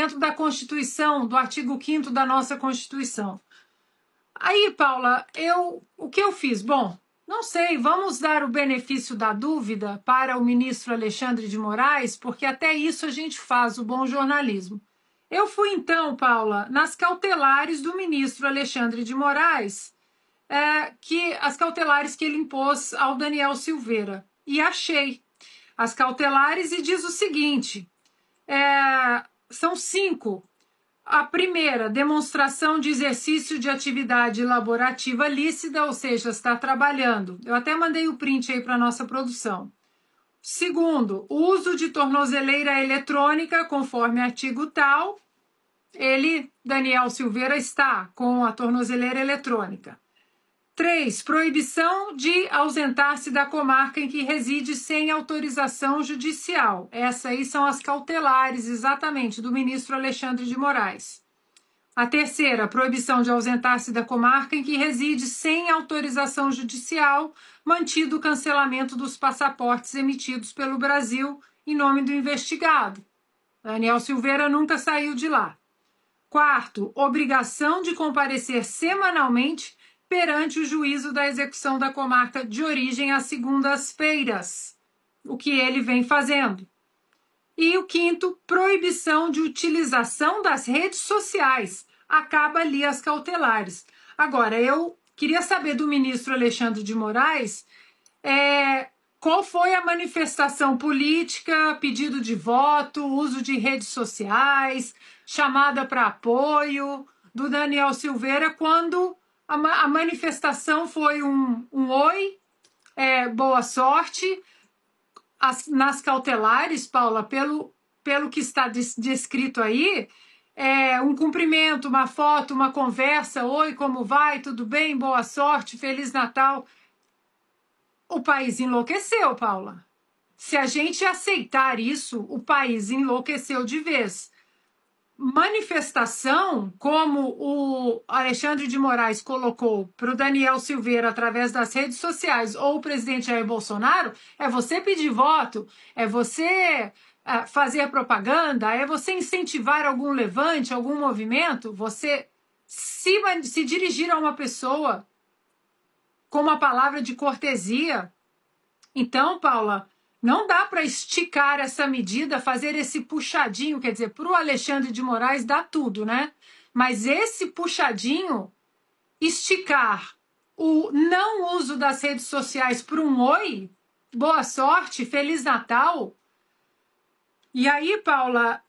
dentro da Constituição, do artigo 5º da nossa Constituição. Aí, Paula, o que eu fiz? Bom, não sei, vamos dar o benefício da dúvida para o ministro Alexandre de Moraes, porque até isso a gente faz o bom jornalismo. Eu fui, então, Paula, nas cautelares do ministro Alexandre de Moraes, as cautelares que ele impôs ao Daniel Silveira. E achei as cautelares e diz o seguinte, são 5. A primeira, demonstração de exercício de atividade laborativa lícita, ou seja, está trabalhando. Eu até mandei o print aí para a nossa produção. Segundo, uso de tornozeleira eletrônica, conforme artigo tal. Ele, Daniel Silveira, está com a tornozeleira eletrônica. 3. Proibição de ausentar-se da comarca em que reside sem autorização judicial. Essas aí são as cautelares, exatamente, do ministro Alexandre de Moraes. A terceira, proibição de ausentar-se da comarca em que reside sem autorização judicial, mantido o cancelamento dos passaportes emitidos pelo Brasil em nome do investigado. Daniel Silveira nunca saiu de lá. 4. Obrigação de comparecer semanalmente perante o juízo da execução da comarca de origem às segundas-feiras, o que ele vem fazendo. E o 5º, proibição de utilização das redes sociais. Acaba ali as cautelares. Agora, eu queria saber do ministro Alexandre de Moraes qual foi a manifestação política, pedido de voto, uso de redes sociais, chamada para apoio do Daniel Silveira, quando a manifestação foi um oi, boa sorte. Nas cautelares, Paula, pelo que está descrito aí, um cumprimento, uma foto, uma conversa, oi, como vai, tudo bem, boa sorte, Feliz Natal. O país enlouqueceu, Paula. Se a gente aceitar isso, o país enlouqueceu de vez. Manifestação, como o Alexandre de Moraes colocou para o Daniel Silveira através das redes sociais ou o presidente Jair Bolsonaro, é você pedir voto, é você fazer propaganda, é você incentivar algum levante, algum movimento, você se dirigir a uma pessoa com uma palavra de cortesia. Então, Paula, não dá para esticar essa medida, fazer esse puxadinho, quer dizer, para o Alexandre de Moraes dá tudo, né? Mas esse puxadinho, esticar o não uso das redes sociais para um oi, boa sorte, Feliz Natal. E aí, Paula,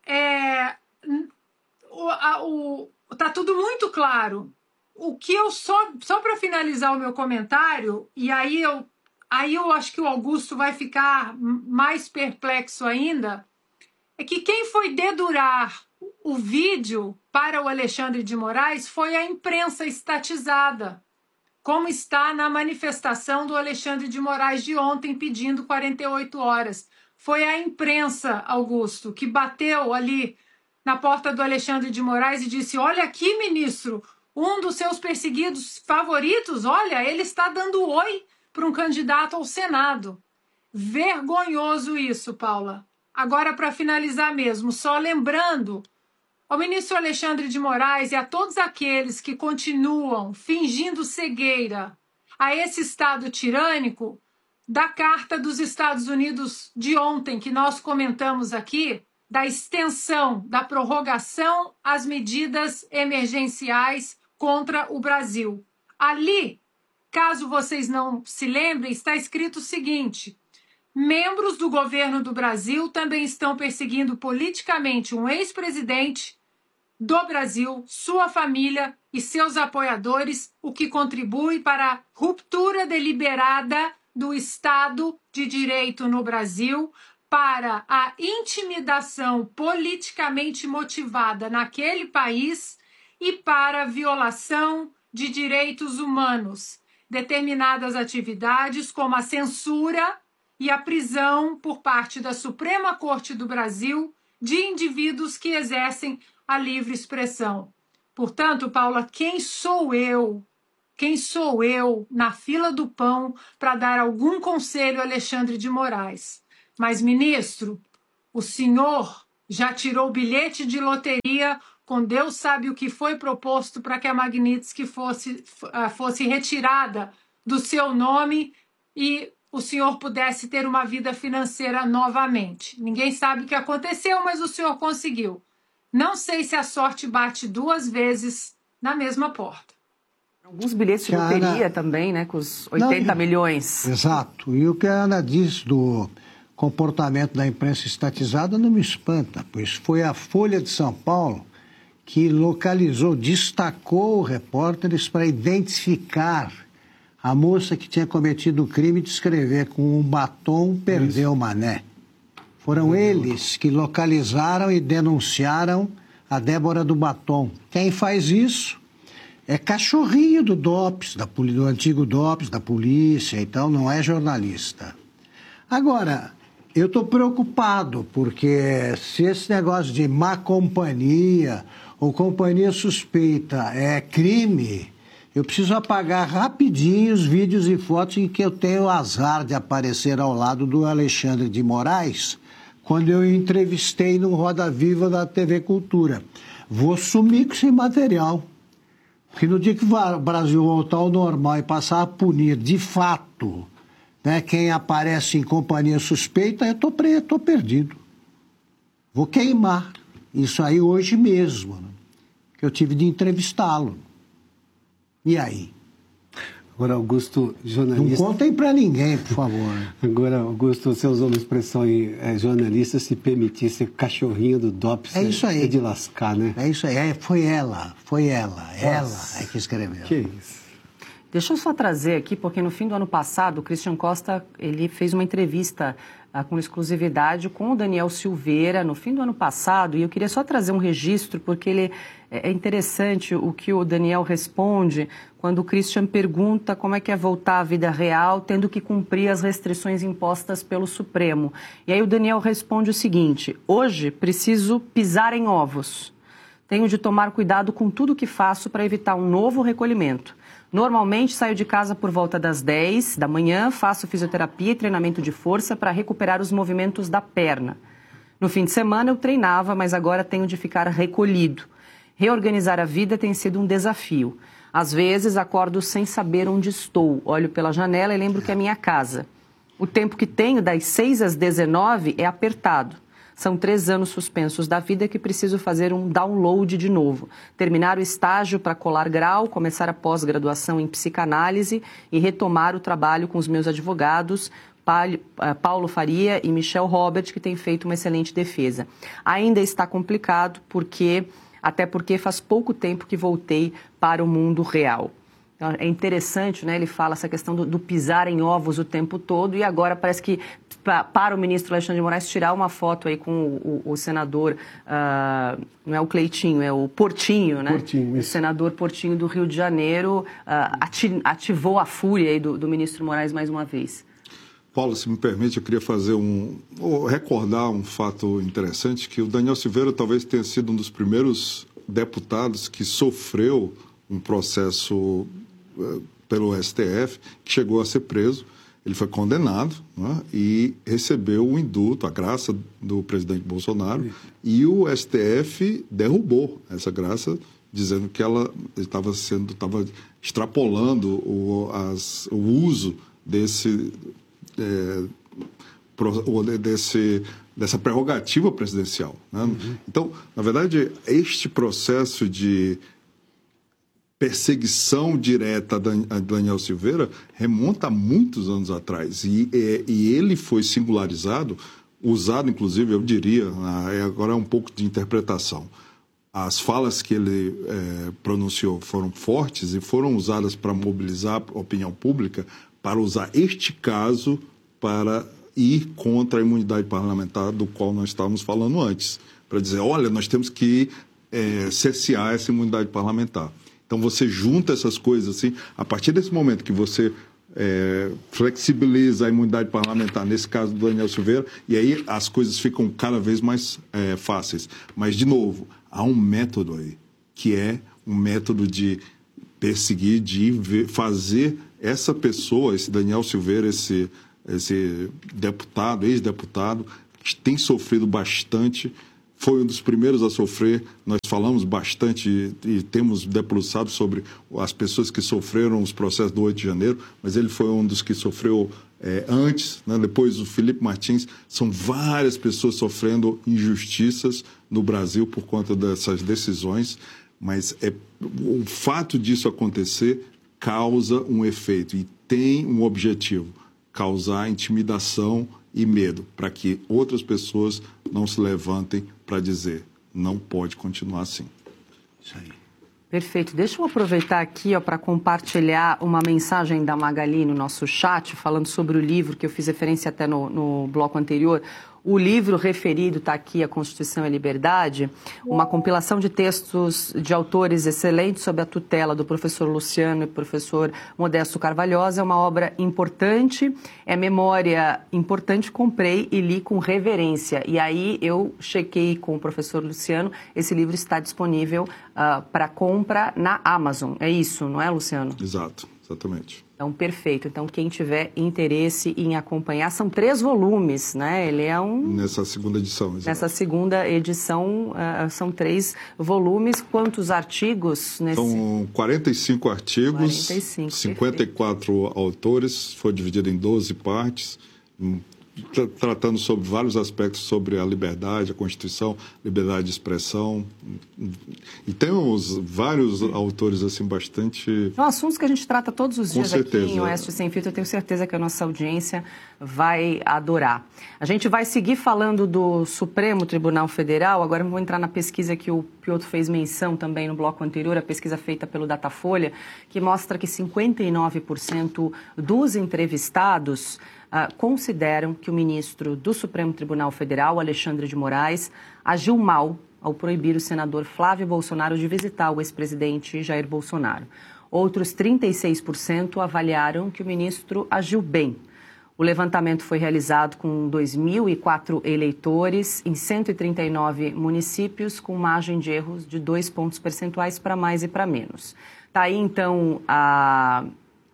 tá tudo muito claro. O que eu só para finalizar o meu comentário, e aí eu acho que o Augusto vai ficar mais perplexo ainda, é que quem foi dedurar o vídeo para o Alexandre de Moraes foi a imprensa estatizada, como está na manifestação do Alexandre de Moraes de ontem pedindo 48 horas. Foi a imprensa, Augusto, que bateu ali na porta do Alexandre de Moraes e disse, olha aqui, ministro, um dos seus perseguidos favoritos, olha, ele está dando oi para um candidato ao Senado. Vergonhoso isso, Paula. Agora, para finalizar mesmo, só lembrando ao ministro Alexandre de Moraes e a todos aqueles que continuam fingindo cegueira a esse Estado tirânico, da Carta dos Estados Unidos de ontem, que nós comentamos aqui, da extensão, da prorrogação às medidas emergenciais contra o Brasil. Ali, caso vocês não se lembrem, está escrito o seguinte: membros do governo do Brasil também estão perseguindo politicamente um ex-presidente do Brasil, sua família e seus apoiadores, o que contribui para a ruptura deliberada do Estado de Direito no Brasil, para a intimidação politicamente motivada naquele país e para a violação de direitos humanos, determinadas atividades como a censura e a prisão por parte da Suprema Corte do Brasil de indivíduos que exercem a livre expressão. Portanto, Paula, quem sou eu na fila do pão para dar algum conselho a Alexandre de Moraes? Mas, ministro, o senhor já tirou bilhete de loteria com Deus sabe o que foi proposto para que a Magnitsky fosse retirada do seu nome e o senhor pudesse ter uma vida financeira novamente. Ninguém sabe o que aconteceu, mas o senhor conseguiu. Não sei se a sorte bate 2 vezes na mesma porta. Alguns bilhetes de loteria também, né, com os 80 milhões. Exato. E o que a Ana diz do comportamento da imprensa estatizada não me espanta, pois foi a Folha de São Paulo que localizou, destacou repórteres para identificar a moça que tinha cometido o crime de escrever com um batom perdeu o mané. Foram eles que localizaram e denunciaram a Débora do Batom. Quem faz isso é cachorrinho do DOPS, do antigo DOPS, da polícia, então não é jornalista. Agora, eu estou preocupado, porque se esse negócio de má companhia ou companhia suspeita é crime, eu preciso apagar rapidinho os vídeos e fotos em que eu tenho o azar de aparecer ao lado do Alexandre de Moraes, quando eu entrevistei no Roda Viva da TV Cultura. Vou sumir com esse material. Porque no dia que o Brasil voltar ao normal e passar a punir de fato, né, quem aparece em companhia suspeita, eu estou perdido. Vou queimar isso aí hoje mesmo, né, que eu tive de entrevistá-lo. E aí? Agora, Augusto, jornalista... Não contem para ninguém, por favor. Agora, Augusto, você usou uma expressão em jornalista se permitir ser cachorrinho do DOPS. É isso aí. É de lascar, né? É isso aí. Foi ela. Ela é que escreveu. Que isso. Deixa eu só trazer aqui, porque no fim do ano passado, o Christian Costa ele fez uma entrevista com exclusividade com o Daniel Silveira no fim do ano passado, e eu queria só trazer um registro, porque é interessante o que o Daniel responde quando o Christian pergunta como é que é voltar à vida real, tendo que cumprir as restrições impostas pelo Supremo. E aí o Daniel responde o seguinte: hoje preciso pisar em ovos. Tenho de tomar cuidado com tudo que faço para evitar um novo recolhimento. Normalmente saio de casa por volta das 10 da manhã, faço fisioterapia e treinamento de força para recuperar os movimentos da perna. No fim de semana eu treinava, mas agora tenho de ficar recolhido. Reorganizar a vida tem sido um desafio. Às vezes acordo sem saber onde estou, olho pela janela e lembro que é minha casa. O tempo que tenho das 6 às 19 é apertado. São 3 anos suspensos da vida que preciso fazer um download de novo. Terminar o estágio para colar grau, começar a pós-graduação em psicanálise e retomar o trabalho com os meus advogados, Paulo Faria e Michel Robert, que têm feito uma excelente defesa. Ainda está complicado, até porque faz pouco tempo que voltei para o mundo real. Então, é interessante, né? Ele fala essa questão do pisar em ovos o tempo todo, e agora parece que para o ministro Alexandre de Moraes tirar uma foto aí com o senador, não é o Cleitinho, é o Portinho, né? Portinho, isso. O senador Portinho do Rio de Janeiro ativou a fúria aí do ministro Moraes mais uma vez. Paulo, se me permite, eu queria recordar um fato interessante, que o Daniel Silveira talvez tenha sido um dos primeiros deputados que sofreu um processo pelo STF, que chegou a ser preso. Ele foi condenado, né, e recebeu o indulto, a graça do presidente Bolsonaro, e o STF derrubou essa graça, dizendo que ela estava extrapolando o uso dessa prerrogativa presidencial, né? Então, na verdade, este processo de perseguição direta a Daniel Silveira remonta a muitos anos atrás, e ele foi singularizado, usado, inclusive, eu diria, agora é um pouco de interpretação. As falas que ele pronunciou foram fortes e foram usadas para mobilizar a opinião pública, para usar este caso para ir contra a imunidade parlamentar do qual nós estávamos falando antes, para dizer, olha, nós temos que cercear essa imunidade parlamentar. Então, você junta essas coisas assim, a partir desse momento que você flexibiliza a imunidade parlamentar, nesse caso do Daniel Silveira, e aí as coisas ficam cada vez mais fáceis. Mas, de novo, há um método aí, que é um método de perseguir, de fazer essa pessoa, esse Daniel Silveira, esse deputado, ex-deputado, que tem sofrido bastante, foi um dos primeiros a sofrer. Nós falamos bastante e temos debruçado sobre as pessoas que sofreram os processos do 8 de janeiro, mas ele foi um dos que sofreu antes, né? Depois o Felipe Martins. São várias pessoas sofrendo injustiças no Brasil por conta dessas decisões, mas o fato disso acontecer causa um efeito e tem um objetivo: causar intimidação e medo, para que outras pessoas não se levantem para dizer, não pode continuar assim. Isso aí. Perfeito. Deixa eu aproveitar aqui para compartilhar uma mensagem da Magali no nosso chat, falando sobre o livro que eu fiz referência até no bloco anterior. O livro referido está aqui, A Constituição e a Liberdade, uma compilação de textos de autores excelentes sob a tutela do professor Luciano e professor Modesto Carvalhosa. É uma obra importante, é memória importante, comprei e li com reverência. E aí eu chequei com o professor Luciano, esse livro está disponível para compra na Amazon. É isso, não é, Luciano? Exato, exatamente. Então, perfeito. Então, quem tiver interesse em acompanhar, são 3 volumes, né? Ele é Nessa segunda edição, exato. Nessa segunda edição, são 3 volumes. Quantos artigos? São 45 artigos, 45, 54 perfeito. Autores, foi dividido em 12 partes, tratando sobre vários aspectos sobre a liberdade, a Constituição, liberdade de expressão. E temos vários autores assim bastante... São assuntos que a gente trata todos os dias aqui em Oeste Sem Filtro. Eu tenho certeza que a nossa audiência vai adorar. A gente vai seguir falando do Supremo Tribunal Federal. Agora eu vou entrar na pesquisa que o Piotr fez menção também no bloco anterior, a pesquisa feita pelo Datafolha, que mostra que 59% dos entrevistados consideram que o ministro do Supremo Tribunal Federal, Alexandre de Moraes, agiu mal ao proibir o senador Flávio Bolsonaro de visitar o ex-presidente Jair Bolsonaro. Outros 36% avaliaram que o ministro agiu bem. O levantamento foi realizado com 2.004 eleitores em 139 municípios, com margem de erros de 2 pontos percentuais para mais e para menos. Está aí, então, a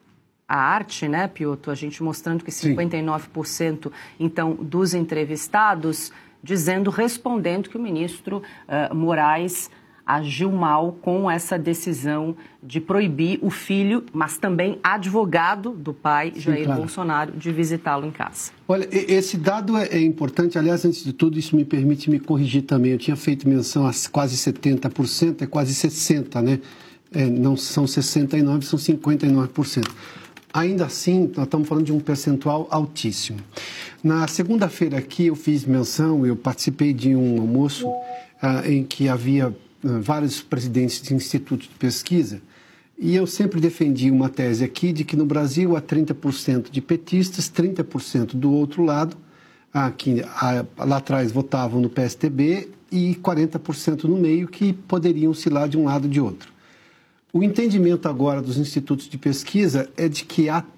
arte, né, Piotr? A gente mostrando que 59%, então, dos entrevistados respondendo que o ministro Moraes agiu mal com essa decisão de proibir o filho, mas também advogado do pai, Jair Bolsonaro, de visitá-lo em casa. Olha, esse dado é importante. Aliás, antes de tudo, isso me permite me corrigir também. Eu tinha feito menção a quase 70%, é quase 60%, né? Não são 69%, são 59%. Ainda assim, nós estamos falando de um percentual altíssimo. Na segunda-feira aqui eu fiz menção, eu participei de um almoço em que havia vários presidentes de institutos de pesquisa, e eu sempre defendi uma tese aqui de que no Brasil há 30% de petistas, 30% do outro lado, que lá atrás votavam no PSTB, e 40% no meio que poderiam oscilar de um lado ou de outro. O entendimento agora dos institutos de pesquisa é de que há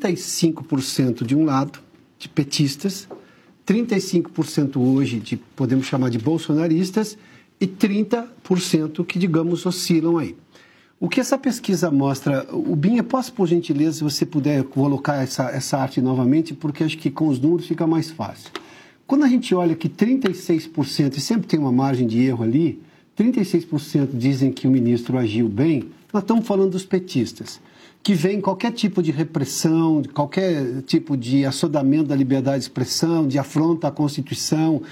35% de um lado, de petistas, 35% hoje podemos chamar de bolsonaristas, e 30% que, digamos, oscilam aí. O que essa pesquisa mostra, o Binha, posso, por gentileza, se você puder colocar essa arte novamente, porque acho que com os números fica mais fácil. Quando a gente olha que 36%, e sempre tem uma margem de erro ali, 36% dizem que o ministro agiu bem, nós estamos falando dos petistas, que veem qualquer tipo de repressão, qualquer tipo de assodamento da liberdade de expressão, de afronta à Constituição,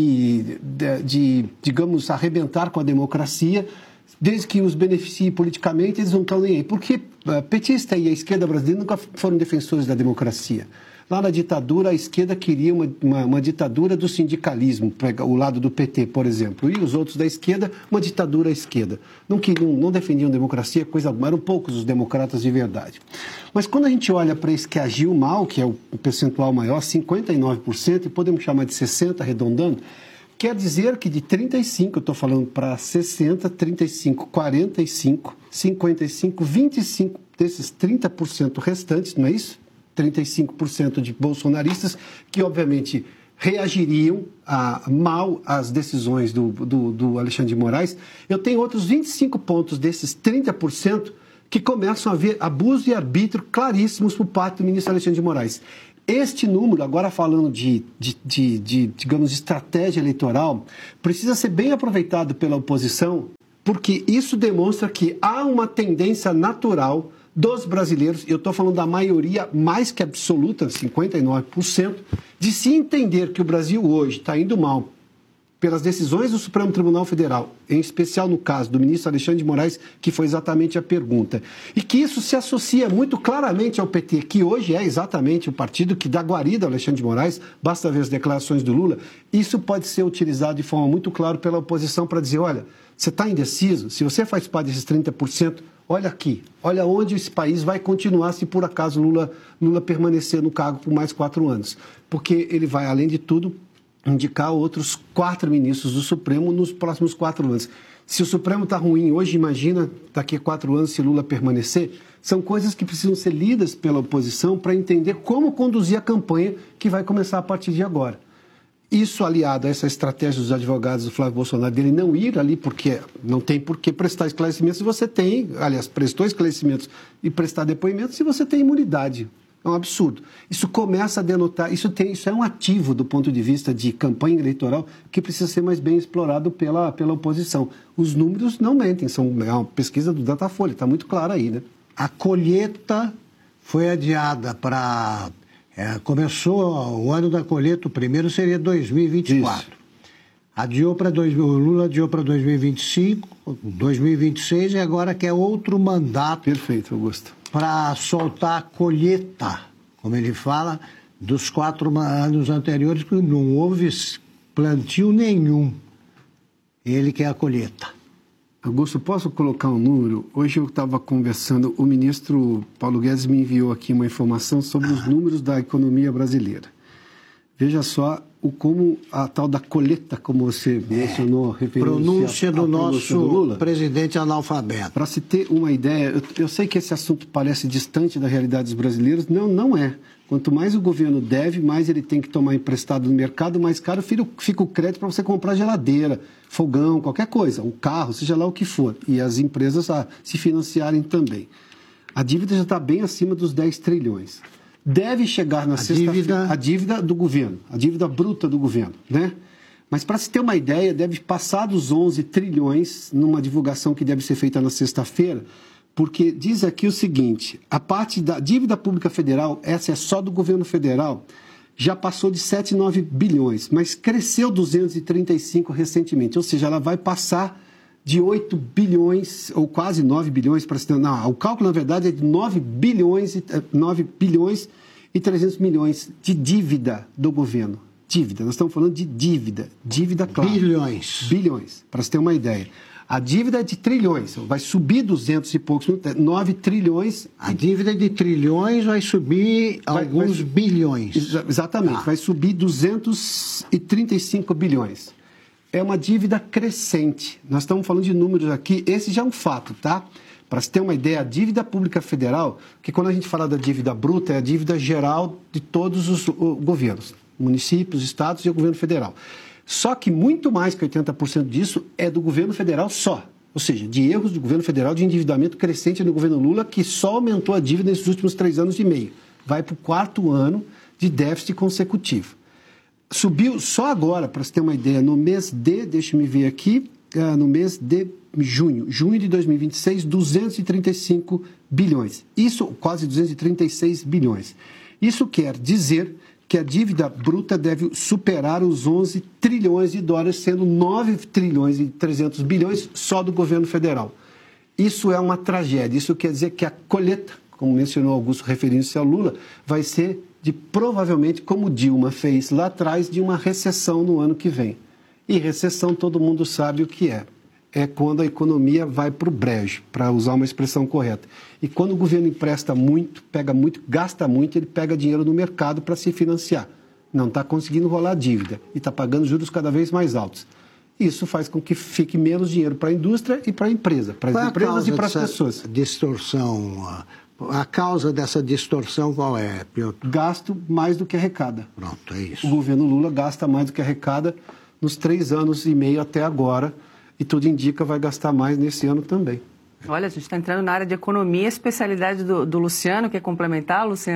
digamos, arrebentar com a democracia, desde que os beneficie politicamente, eles não estão nem aí. Porque petista e a esquerda brasileira nunca foram defensores da democracia. Lá na ditadura, a esquerda queria uma ditadura do sindicalismo, o lado do PT, por exemplo, e os outros da esquerda, uma ditadura à esquerda. Não defendiam democracia, coisa alguma, eram poucos os democratas de verdade. Mas quando a gente olha para esse que agiu mal, que é o percentual maior, 59%, e podemos chamar de 60%, arredondando, quer dizer que de 35%, eu estou falando para 60%, 35%, 45%, 55%, 25% desses 30% restantes, não é isso? 35% de bolsonaristas que, obviamente, reagiriam mal às decisões do Alexandre de Moraes. Eu tenho outros 25 pontos desses 30% que começam a haver abuso e arbítrio claríssimos por parte do ministro Alexandre de Moraes. Este número, agora falando digamos, de estratégia eleitoral, precisa ser bem aproveitado pela oposição, porque isso demonstra que há uma tendência natural dos brasileiros, eu estou falando da maioria mais que absoluta, 59%, de se entender que o Brasil hoje está indo mal pelas decisões do Supremo Tribunal Federal, em especial no caso do ministro Alexandre de Moraes, que foi exatamente a pergunta, e que isso se associa muito claramente ao PT, que hoje é exatamente o partido que dá guarida ao Alexandre de Moraes, basta ver as declarações do Lula, isso pode ser utilizado de forma muito clara pela oposição para dizer, olha, você está indeciso, se você faz parte desses 30%, olha aqui, olha onde esse país vai continuar se por acaso Lula permanecer no cargo por mais 4 anos, porque ele vai, além de tudo, indicar outros 4 ministros do Supremo nos próximos 4 anos. Se o Supremo está ruim hoje, imagina daqui a 4 anos se Lula permanecer. São coisas que precisam ser lidas pela oposição para entender como conduzir a campanha que vai começar a partir de agora. Isso aliado a essa estratégia dos advogados do Flávio Bolsonaro, dele não ir ali porque não tem por que prestar esclarecimentos se você tem, aliás, prestou esclarecimentos e prestar depoimentos se você tem imunidade. É um absurdo. Isso começa a denotar, isso é um ativo do ponto de vista de campanha eleitoral que precisa ser mais bem explorado pela oposição. Os números não mentem, é uma pesquisa do Datafolha, está muito claro aí, né? A colheita foi adiada para... começou o ano da colheita, o primeiro seria 2024. Isso. O Lula adiou para 2025, 2026 e agora quer outro mandato. Perfeito, Augusto. Para soltar a colheita, como ele fala, dos 4 anos anteriores, que não houve plantio nenhum. Ele quer a colheita. Augusto, posso colocar um número? Hoje eu estava conversando, o ministro Paulo Guedes me enviou aqui uma informação sobre os números da economia brasileira. Veja só como a tal da colheita, como você mencionou, pronúncia do nosso presidente analfabeto. Para se ter uma ideia, eu sei que esse assunto parece distante da realidade dos brasileiros, não é. Quanto mais o governo deve, mais ele tem que tomar emprestado no mercado, mais caro fica o crédito para você comprar geladeira, fogão, qualquer coisa, um carro, seja lá o que for. E as empresas se financiarem também. A dívida já está bem acima dos 10 trilhões. Deve chegar na sexta-feira a dívida do governo, a dívida bruta do governo, né? Mas para se ter uma ideia, deve passar dos 11 trilhões numa divulgação que deve ser feita na sexta-feira, porque diz aqui o seguinte, a parte da dívida pública federal, essa é só do governo federal, já passou de 7,9 bilhões, mas cresceu 235 recentemente, ou seja, ela vai passar de 8 bilhões, ou quase 9 bilhões, para se ter... Não, o cálculo, na verdade, é de 9 bilhões e 300 milhões de dívida do governo. Dívida, nós estamos falando de dívida, claro. Bilhões, para se ter uma ideia. A dívida é de trilhões, vai subir 200 e poucos, 9 trilhões. A dívida de trilhões vai subir alguns bilhões. Exatamente, vai subir 235 bilhões. É uma dívida crescente. Nós estamos falando de números aqui, esse já é um fato, tá? Para se ter uma ideia, a dívida pública federal, que quando a gente fala da dívida bruta, é a dívida geral de todos os governos, municípios, estados e o governo federal. Só que muito mais que 80% disso é do governo federal só. Ou seja, de erros do governo federal de endividamento crescente no governo Lula, que só aumentou a dívida nesses últimos 3 anos e meio. Vai para o 4º ano de déficit consecutivo. Subiu só agora, para você ter uma ideia, no mês deixa-me ver aqui, no mês de junho de 2026, 235 bilhões. Isso, quase 236 bilhões. Isso quer dizer que a dívida bruta deve superar os 11 trilhões de dólares, sendo 9 trilhões e 300 bilhões só do governo federal. Isso é uma tragédia. Isso quer dizer que a colheita, como mencionou Augusto referindo-se ao Lula, vai ser de provavelmente, como Dilma fez lá atrás, de uma recessão no ano que vem. E recessão todo mundo sabe o que é. É quando a economia vai para o brejo, para usar uma expressão correta. E quando o governo empresta muito, pega muito, gasta muito, ele pega dinheiro no mercado para se financiar. Não está conseguindo rolar dívida e está pagando juros cada vez mais altos. Isso faz com que fique menos dinheiro para a indústria e para a empresa, para as empresas e para as pessoas. A causa dessa distorção qual é, Piotr? Gasto mais do que arrecada. Pronto, é isso. O governo Lula gasta mais do que arrecada nos 3 anos e meio até agora, e tudo indica vai gastar mais nesse ano também. Olha, a gente está entrando na área de economia, especialidade do Luciano. Quer complementar, Luciano?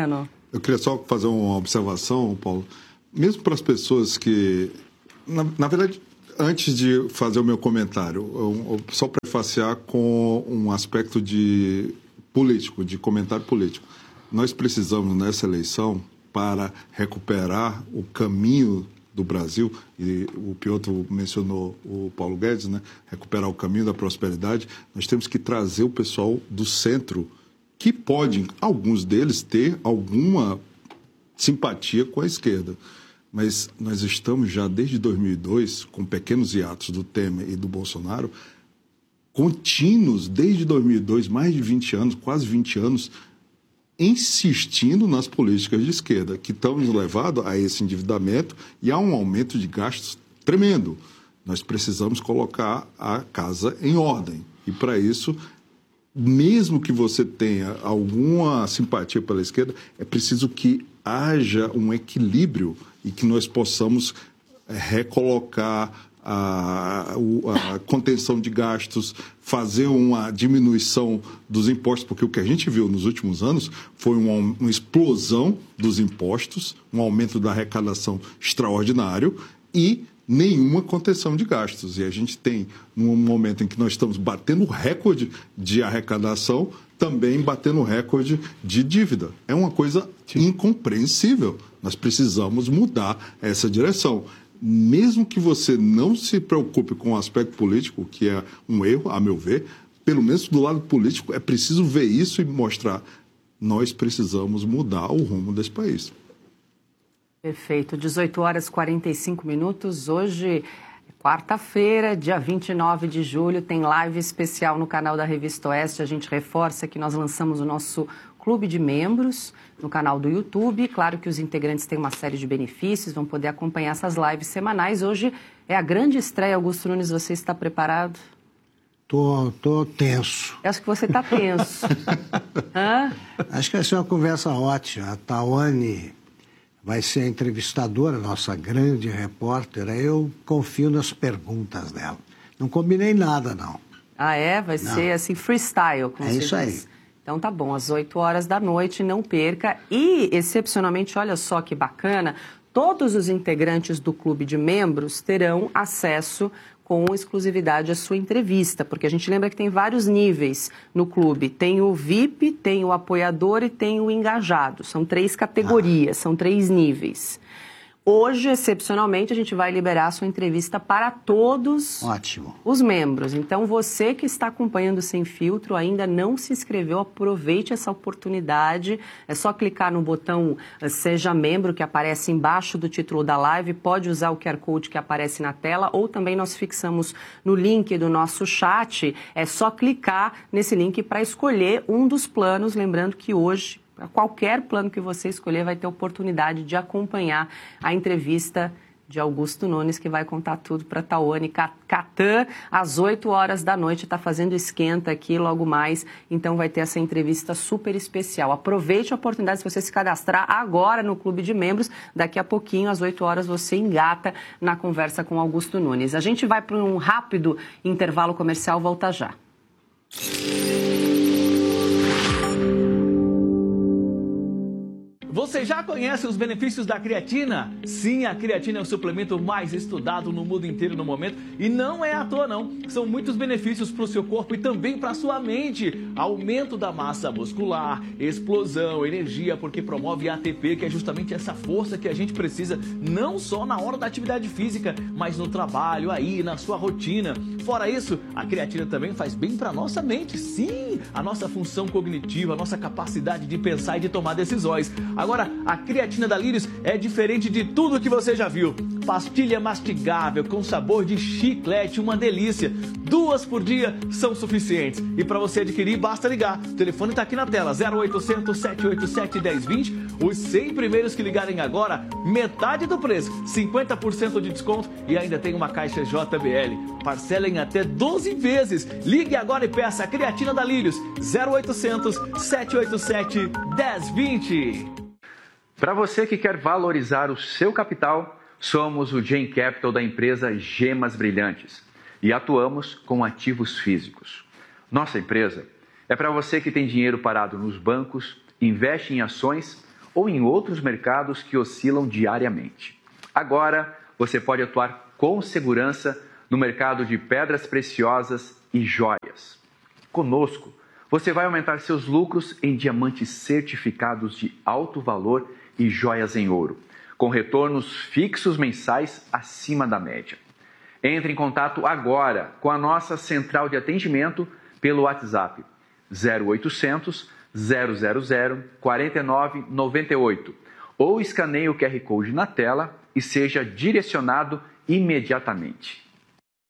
Eu queria só fazer uma observação, Paulo. Mesmo para as pessoas que... Na verdade, antes de fazer o meu comentário, eu só prefaciar com um aspecto de político, de comentário político. Nós precisamos, nessa eleição, para recuperar o caminho do Brasil, e o Piotr mencionou o Paulo Guedes, né? Recuperar o caminho da prosperidade, nós temos que trazer o pessoal do centro, que podem, alguns deles, ter alguma simpatia com a esquerda. Mas nós estamos já desde 2002, com pequenos hiatos do Temer e do Bolsonaro, contínuos desde 2002, mais de 20 anos, quase 20 anos, insistindo nas políticas de esquerda, que estão nos levando a esse endividamento e a um aumento de gastos tremendo. Nós precisamos colocar a casa em ordem. E, para isso, mesmo que você tenha alguma simpatia pela esquerda, é preciso que haja um equilíbrio e que nós possamos recolocar a contenção de gastos, fazer uma diminuição dos impostos, porque o que a gente viu nos últimos anos foi uma explosão dos impostos, um aumento da arrecadação extraordinário e nenhuma contenção de gastos. E a gente tem, num momento em que nós estamos batendo recorde de arrecadação, também batendo recorde de dívida. É uma coisa incompreensível. Nós precisamos mudar essa direção. Mesmo que você não se preocupe com o aspecto político, que é um erro, a meu ver, pelo menos do lado político, é preciso ver isso e mostrar. Nós precisamos mudar o rumo desse país. Perfeito. 18h45. Hoje, quarta-feira, dia 29 de julho, tem live especial no canal da Revista Oeste. A gente reforça que nós lançamos o nosso clube de membros no canal do YouTube. Claro que os integrantes têm uma série de benefícios, vão poder acompanhar essas lives semanais. Hoje é a grande estreia. Augusto Nunes, você está preparado? Tô tenso. Eu acho que você está tenso. Hã? Acho que vai ser uma conversa ótima. A Tawane vai ser a entrevistadora, nossa grande repórter. Eu confio nas perguntas dela. Não combinei nada, não. Ah, é? Vai ser assim, freestyle, como é isso diz. Aí. Então tá bom, às 20h, não perca. E, excepcionalmente, olha só que bacana, todos os integrantes do clube de membros terão acesso com exclusividade à sua entrevista, porque a gente lembra que tem vários níveis no clube. Tem o VIP, tem o apoiador e tem o engajado. São 3 categorias, são 3 níveis. Hoje, excepcionalmente, a gente vai liberar a sua entrevista para todos os membros. Então, você que está acompanhando Sem Filtro, ainda não se inscreveu, aproveite essa oportunidade. É só clicar no botão Seja Membro, que aparece embaixo do título da live. Pode usar o QR Code que aparece na tela, ou também nós fixamos no link do nosso chat. É só clicar nesse link para escolher um dos planos. Lembrando que hoje, qualquer plano que você escolher, vai ter oportunidade de acompanhar a entrevista de Augusto Nunes, que vai contar tudo para Tawane Catan, às 20h. Está fazendo esquenta aqui logo mais, então vai ter essa entrevista super especial. Aproveite a oportunidade, se você se cadastrar agora no Clube de Membros, daqui a pouquinho, às 20h, você engata na conversa com Augusto Nunes. A gente vai para um rápido intervalo comercial, volta já. Você já conhece os benefícios da creatina? Sim, a creatina é o suplemento mais estudado no mundo inteiro no momento e não é à toa não. São muitos benefícios para o seu corpo e também para a sua mente. Aumento da massa muscular, explosão, energia, porque promove ATP, que é justamente essa força que a gente precisa, não só na hora da atividade física, mas no trabalho, aí, na sua rotina. Fora isso, a creatina também faz bem para a nossa mente. Sim, a nossa função cognitiva, a nossa capacidade de pensar e de tomar decisões. Agora, a creatina da Lírios é diferente de tudo que você já viu. Pastilha mastigável com sabor de chiclete, uma delícia. 2 por dia são suficientes. E para você adquirir, basta ligar. O telefone está aqui na tela, 0800 787 1020. Os 100 primeiros que ligarem agora, metade do preço, 50% de desconto e ainda tem uma caixa JBL. Parcela em até 12 vezes. Ligue agora e peça a creatina da Lírios, 0800 787 1020. Para você que quer valorizar o seu capital, somos o Gen Capital da empresa Gemas Brilhantes e atuamos com ativos físicos. Nossa empresa é para você que tem dinheiro parado nos bancos, investe em ações ou em outros mercados que oscilam diariamente. Agora, você pode atuar com segurança no mercado de pedras preciosas e joias. Conosco, você vai aumentar seus lucros em diamantes certificados de alto valor e joias em ouro, com retornos fixos mensais acima da média. Entre em contato agora com a nossa central de atendimento pelo WhatsApp 0800 000 4998 ou escaneie o QR Code na tela e seja direcionado imediatamente.